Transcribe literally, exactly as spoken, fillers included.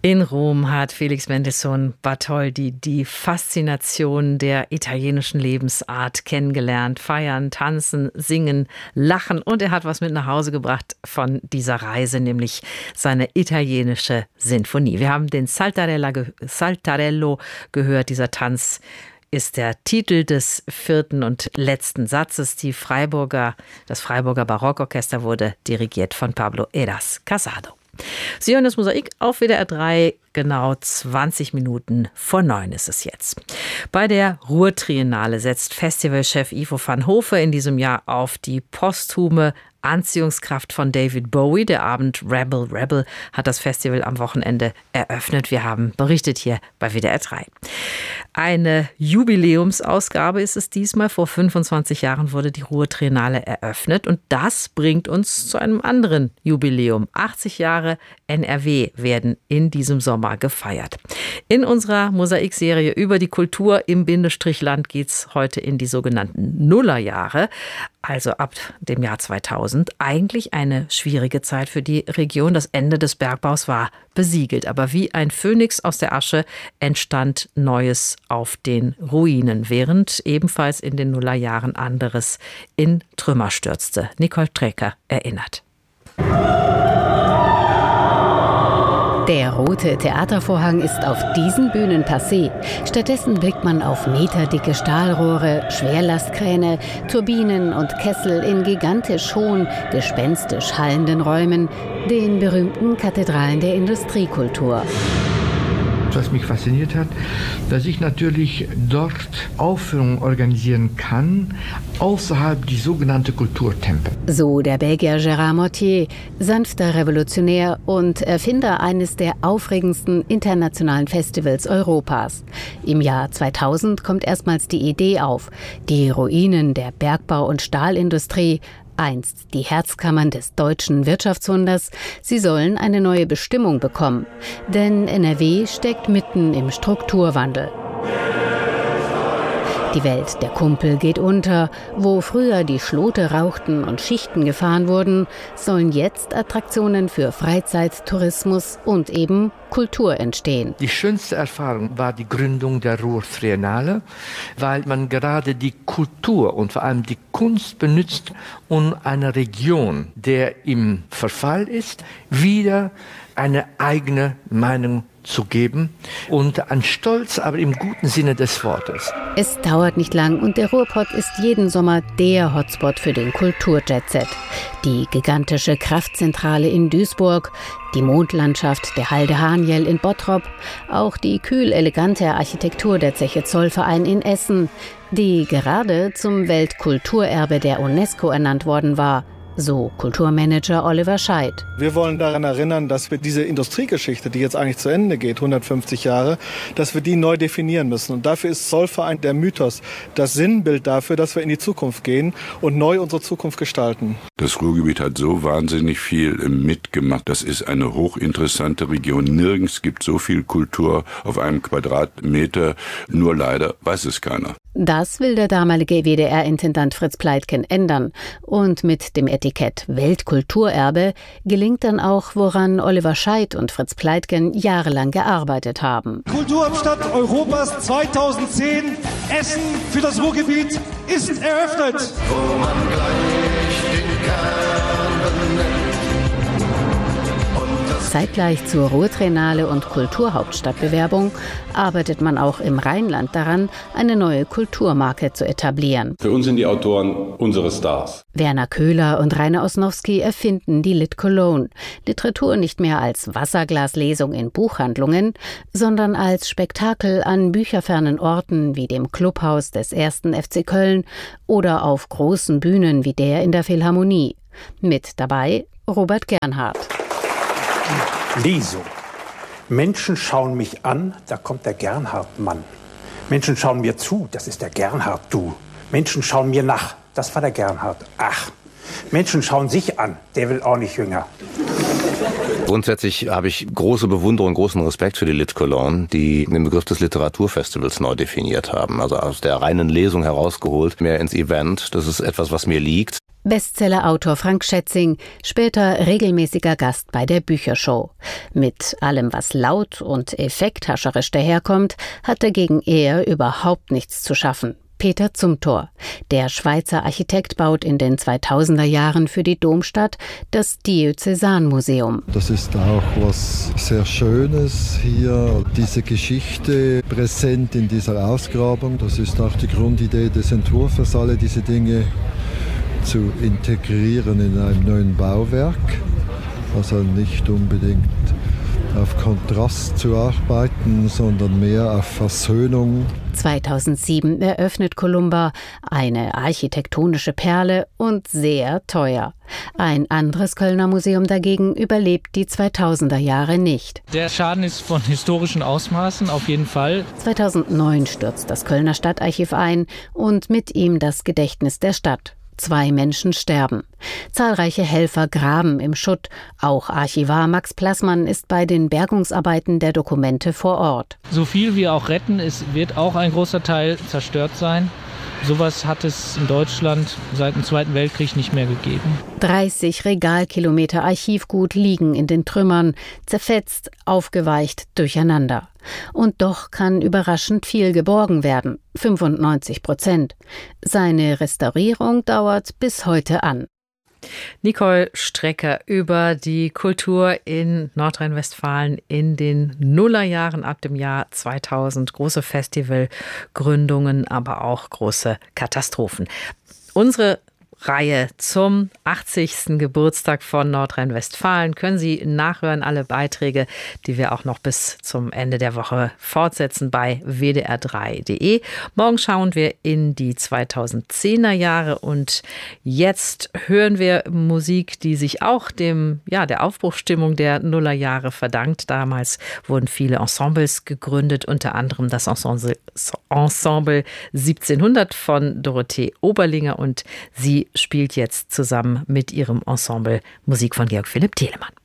In Rom hat Felix Mendelssohn Bartholdy die Faszination der italienischen Lebensart kennengelernt. Feiern, tanzen, singen, lachen. Und er hat was mit nach Hause gebracht von dieser Reise, nämlich seine italienische Sinfonie. Wir haben den Saltarella, Saltarello gehört. Dieser Tanz ist der Titel des vierten und letzten Satzes. Die Freiburger, das Freiburger Barockorchester wurde dirigiert von Pablo Heras Casado. Sie hören das Mosaik auf W D R drei, genau zwanzig Minuten vor neun ist es jetzt. Bei der Ruhrtriennale setzt Festivalchef Ivo van Hofe in diesem Jahr auf die posthume Anziehungskraft von David Bowie. Der Abend Rebel Rebel hat das Festival am Wochenende eröffnet. Wir haben berichtet hier bei W D R drei. Eine Jubiläumsausgabe ist es diesmal. Vor fünfundzwanzig Jahren wurde die Ruhrtriennale eröffnet. Und das bringt uns zu einem anderen Jubiläum. achtzig Jahre N R W werden in diesem Sommer gefeiert. In unserer Mosaikserie über die Kultur im Bindestrichland geht es heute in die sogenannten Nullerjahre. Also ab dem Jahr zweitausend. Eigentlich eine schwierige Zeit für die Region. Das Ende des Bergbaus war besiegelt. Aber wie ein Phönix aus der Asche entstand Neues auf den Ruinen, während ebenfalls in den Nullerjahren anderes in Trümmer stürzte. Nicole Trecker erinnert. Der rote Theatervorhang ist auf diesen Bühnen passé. Stattdessen blickt man auf meterdicke Stahlrohre, Schwerlastkräne, Turbinen und Kessel in gigantisch hohen, gespenstisch hallenden Räumen, den berühmten Kathedralen der Industriekultur. Was mich fasziniert hat, dass ich natürlich dort Aufführungen organisieren kann, außerhalb die sogenannte Kulturtempel. So der Belgier Gérard Mortier, sanfter Revolutionär und Erfinder eines der aufregendsten internationalen Festivals Europas. Im Jahr zweitausend kommt erstmals die Idee auf, die Ruinen der Bergbau- und Stahlindustrie, einst die Herzkammern des deutschen Wirtschaftswunders, sie sollen eine neue Bestimmung bekommen. Denn N R W steckt mitten im Strukturwandel. Die Welt der Kumpel geht unter. Wo früher die Schlote rauchten und Schichten gefahren wurden, sollen jetzt Attraktionen für Freizeittourismus und eben Kultur entstehen. Die schönste Erfahrung war die Gründung der Ruhrtriennale, weil man gerade die Kultur und vor allem die Kunst benutzt, um einer Region, der im Verfall ist, wieder eine eigene Meinung zu geben und an Stolz, aber im guten Sinne des Wortes. Es dauert nicht lang und der Ruhrpott ist jeden Sommer der Hotspot für den Kulturjet-Set. Die gigantische Kraftzentrale in Duisburg, die Mondlandschaft der Halde Haniel in Bottrop, auch die kühl elegante Architektur der Zeche Zollverein in Essen, die gerade zum Weltkulturerbe der UNESCO ernannt worden war. So Kulturmanager Oliver Scheidt. Wir wollen daran erinnern, dass wir diese Industriegeschichte, die jetzt eigentlich zu Ende geht, hundertfünfzig Jahre, dass wir die neu definieren müssen. Und dafür ist Zollverein der Mythos, das Sinnbild dafür, dass wir in die Zukunft gehen und neu unsere Zukunft gestalten. Das Ruhrgebiet hat so wahnsinnig viel mitgemacht. Das ist eine hochinteressante Region. Nirgends gibt so viel Kultur auf einem Quadratmeter. Nur leider weiß es keiner. Das will der damalige W D R-Intendant Fritz Pleitgen ändern. Und mit dem Etikett Weltkulturerbe gelingt dann auch, woran Oliver Scheidt und Fritz Pleitgen jahrelang gearbeitet haben. Kulturhauptstadt Europas zweitausendzehn, Essen für das Ruhrgebiet ist eröffnet. Wo man gleich den Kern benennt. Zeitgleich zur Ruhrtriennale und Kulturhauptstadtbewerbung arbeitet man auch im Rheinland daran, eine neue Kulturmarke zu etablieren. Für uns sind die Autoren unsere Stars. Werner Köhler und Rainer Osnowski erfinden die Lit Cologne. Literatur nicht mehr als Wasserglaslesung in Buchhandlungen, sondern als Spektakel an bücherfernen Orten wie dem Clubhaus des ersten F C Köln oder auf großen Bühnen wie der in der Philharmonie. Mit dabei Robert Gernhardt. Lesung. Menschen schauen mich an, da kommt der Gernhardt-Mann. Menschen schauen mir zu, das ist der Gernhardt-Du. Menschen schauen mir nach, das war der Gernhardt. Ach, Menschen schauen sich an, der will auch nicht jünger. Grundsätzlich habe ich große Bewunderung, großen Respekt für die Lit Cologne, die den Begriff des Literaturfestivals neu definiert haben. Also aus der reinen Lesung herausgeholt, mehr ins Event. Das ist etwas, was mir liegt. Bestsellerautor Frank Schätzing, später regelmäßiger Gast bei der Büchershow. Mit allem, was laut und effekthascherisch daherkommt, hat dagegen er überhaupt nichts zu schaffen. Peter Zumthor. Der Schweizer Architekt baut in den zweitausender Jahren für die Domstadt das Diözesanmuseum. Das ist auch was sehr Schönes hier, diese Geschichte präsent in dieser Ausgrabung. Das ist auch die Grundidee des Entwurfs, alle diese Dinge zu integrieren in einem neuen Bauwerk. Also nicht unbedingt auf Kontrast zu arbeiten, sondern mehr auf Versöhnung. zweitausendsieben eröffnet Columba, eine architektonische Perle und sehr teuer. Ein anderes Kölner Museum dagegen überlebt die zweitausender Jahre nicht. Der Schaden ist von historischen Ausmaßen, auf jeden Fall. zweitausendneun stürzt das Kölner Stadtarchiv ein und mit ihm das Gedächtnis der Stadt. Zwei Menschen sterben. Zahlreiche Helfer graben im Schutt. Auch Archivar Max Plassmann ist bei den Bergungsarbeiten der Dokumente vor Ort. So viel wir auch retten, es wird auch ein großer Teil zerstört sein. Sowas hat es in Deutschland seit dem Zweiten Weltkrieg nicht mehr gegeben. dreißig Regalkilometer Archivgut liegen in den Trümmern, zerfetzt, aufgeweicht, durcheinander. Und doch kann überraschend viel geborgen werden, fünfundneunzig Prozent. Seine Restaurierung dauert bis heute an. Nicole Strecker über die Kultur in Nordrhein-Westfalen in den Nullerjahren ab dem Jahr zweitausend. Große Festivalgründungen, aber auch große Katastrophen. Unsere Reihe zum achtzigsten Geburtstag von Nordrhein-Westfalen können Sie nachhören, alle Beiträge, die wir auch noch bis zum Ende der Woche fortsetzen bei w d r drei punkt d e. Morgen schauen wir in die zweitausendzehner Jahre und jetzt hören wir Musik, die sich auch dem, ja, der Aufbruchsstimmung der Nullerjahre verdankt. Damals wurden viele Ensembles gegründet, unter anderem das Ensemble, Ensemble siebzehnhundert von Dorothee Oberlinger, und sie spielt jetzt zusammen mit ihrem Ensemble Musik von Georg Philipp Telemann.